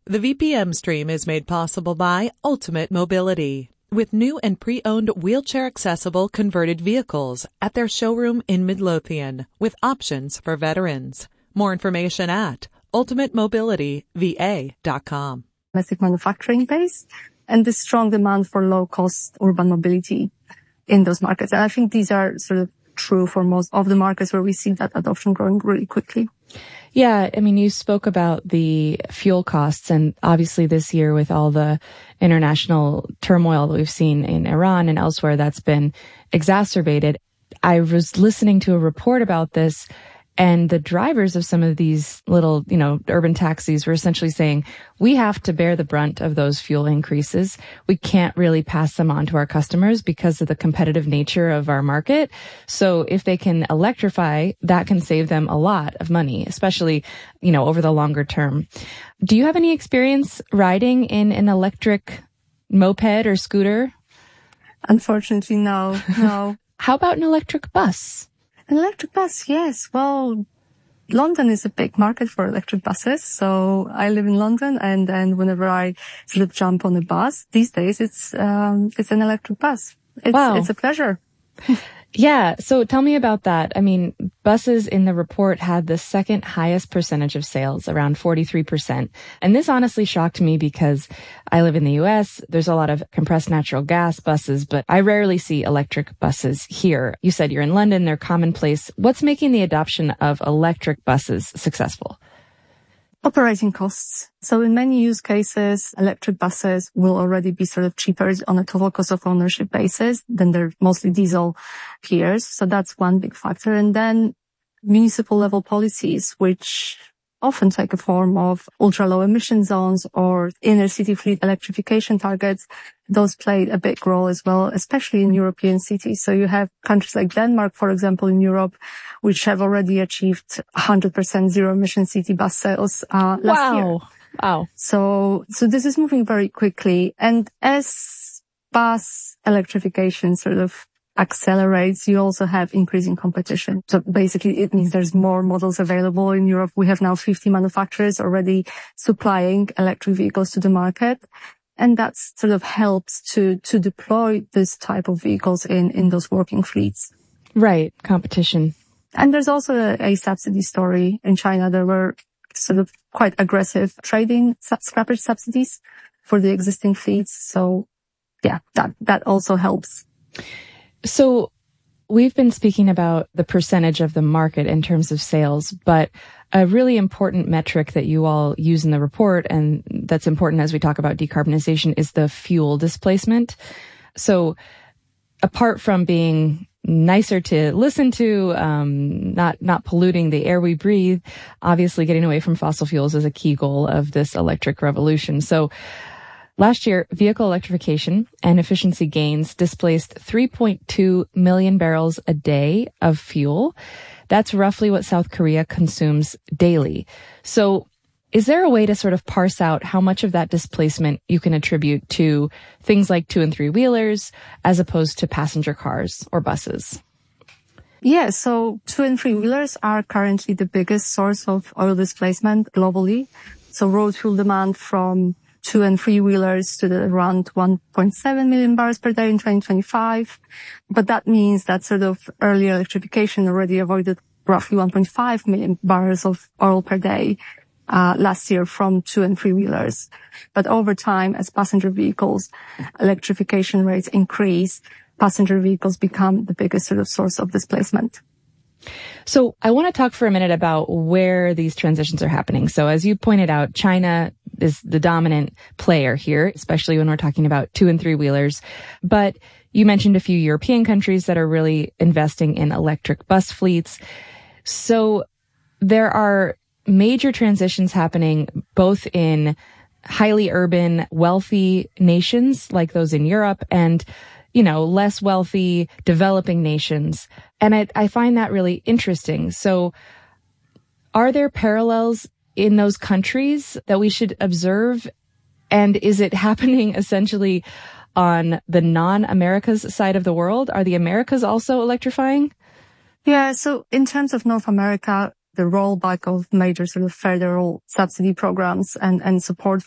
The VPM stream is made possible by Ultimate Mobility, with new and pre-owned wheelchair-accessible converted vehicles at their showroom in Midlothian, with options for veterans. More information at ultimatemobilityva.com. Domestic manufacturing base and the strong demand for low-cost urban mobility in those markets. And I think these are sort of true for most of the markets where we see that adoption growing really quickly. Yeah, I mean, you spoke about the fuel costs, and obviously this year with all the international turmoil that we've seen in Iran and elsewhere, that's been exacerbated. I was listening to a report about this, and the drivers of some of these little, urban taxis were essentially saying, we have to bear the brunt of those fuel increases. We can't really pass them on to our customers because of the competitive nature of our market. So if they can electrify, that can save them a lot of money, especially, over the longer term. Do you have any experience riding in an electric moped or scooter? Unfortunately, no. How about an electric bus? An electric bus, yes. Well, London is a big market for electric buses. So I live in London, and whenever I sort of jump on a bus these days, it's an electric bus. It's a pleasure. Yeah. So tell me about that. I mean, buses in the report had the second highest percentage of sales, around 43%. And this honestly shocked me because I live in the US. There's a lot of compressed natural gas buses, but I rarely see electric buses here. You said you're in London. They're commonplace. What's making the adoption of electric buses successful? Operating costs. So in many use cases, electric buses will already be sort of cheaper on a total cost of ownership basis than their mostly diesel peers. So that's one big factor. And then municipal level policies, which often take a form of ultra low emission zones or inner city fleet electrification targets. Those played a big role as well, especially in European cities. So you have countries like Denmark, for example, in Europe, which have already achieved 100% zero emission city bus sales last year. Wow. So this is moving very quickly. And as bus electrification sort of accelerates, you also have increasing competition. So basically it means there's more models available in Europe. We have now 50 manufacturers already supplying electric vehicles to the market. And that sort of helps to deploy this type of vehicles in those working fleets. Right. Competition. And there's also a subsidy story in China. There were sort of quite aggressive trading scrappage subsidies for the existing fleets. So yeah, that also helps. So we've been speaking about the percentage of the market in terms of sales, but a really important metric that you all use in the report, and that's important as we talk about decarbonization, is the fuel displacement. So apart from being nicer to listen to, not polluting the air we breathe, obviously getting away from fossil fuels is a key goal of this electric revolution. So last year, vehicle electrification and efficiency gains displaced 3.2 million barrels a day of fuel. That's roughly what South Korea consumes daily. So is there a way to sort of parse out how much of that displacement you can attribute to things like 2- and 3-wheelers as opposed to passenger cars or buses? Yeah, so 2- and 3-wheelers are currently the biggest source of oil displacement globally. So road fuel demand from 2- and 3-wheelers stood at around 1.7 million barrels per day in 2025. But that means that sort of early electrification already avoided roughly 1.5 million barrels of oil per day last year from 2- and 3-wheelers. But over time, as passenger vehicles electrification rates increase, passenger vehicles become the biggest sort of source of displacement. So I want to talk for a minute about where these transitions are happening. So as you pointed out, China is the dominant player here, especially when we're talking about 2- and 3-wheelers. But you mentioned a few European countries that are really investing in electric bus fleets. So there are major transitions happening both in highly urban, wealthy nations like those in Europe and, less wealthy, developing nations. And I find that really interesting. So are there parallels in those countries that we should observe? And is it happening essentially on the non-Americas side of the world? Are the Americas also electrifying? Yeah, so in terms of North America, the rollback of major sort of federal subsidy programs and support